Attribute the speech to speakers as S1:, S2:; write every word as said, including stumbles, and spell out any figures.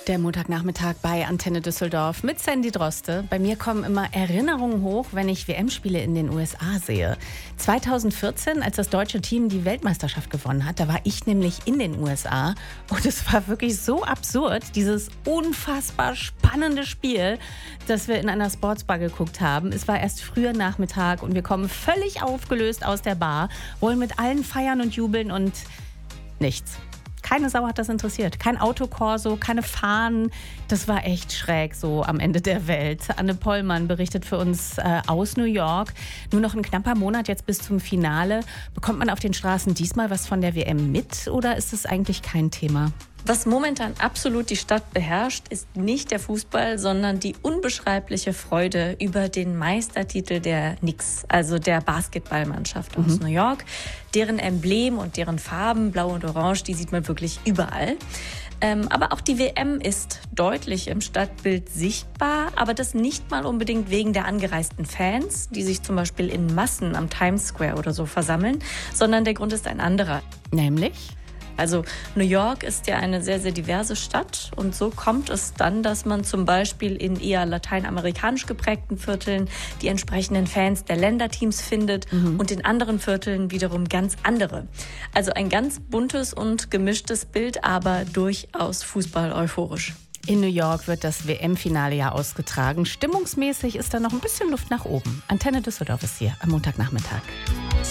S1: Der Montagnachmittag bei Antenne Düsseldorf mit Sandy Droste. Bei mir kommen immer Erinnerungen hoch, wenn ich W M-Spiele in den U S A sehe. zweitausendvierzehn, als das deutsche Team die Weltmeisterschaft gewonnen hat, da war ich nämlich in den U S A. Und es war wirklich so absurd, dieses unfassbar spannende Spiel, das wir in einer Sportsbar geguckt haben. Es war erst früher Nachmittag und wir kommen völlig aufgelöst aus der Bar, wollen mit allen feiern und jubeln und nichts. Keine Sau hat das interessiert. Kein Autokorso, keine Fahnen. Das war echt schräg so am Ende der Welt. Anne Pollmann berichtet für uns äh, aus New York. Nur noch ein knapper Monat jetzt bis zum Finale. Bekommt man auf den Straßen diesmal was von der W M mit oder ist es eigentlich kein Thema?
S2: Was momentan absolut die Stadt beherrscht, ist nicht der Fußball, sondern die unbeschreibliche Freude über den Meistertitel der Knicks, also der Basketballmannschaft aus mhm. New York. Deren Emblem und deren Farben, blau und orange, die sieht man wirklich überall. Ähm, aber auch die W M ist deutlich im Stadtbild sichtbar, aber das nicht mal unbedingt wegen der angereisten Fans, die sich zum Beispiel in Massen am Times Square oder so versammeln, sondern der Grund ist ein anderer.
S1: Nämlich?
S2: Also New York ist ja eine sehr, sehr diverse Stadt und so kommt es dann, dass man zum Beispiel in eher lateinamerikanisch geprägten Vierteln die entsprechenden Fans der Länderteams findet mhm. und in anderen Vierteln wiederum ganz andere. Also ein ganz buntes und gemischtes Bild, aber durchaus Fußball-euphorisch.
S1: In New York wird das W M-Finale ja ausgetragen. Stimmungsmäßig ist da noch ein bisschen Luft nach oben. Antenne Düsseldorf ist hier am Montagnachmittag.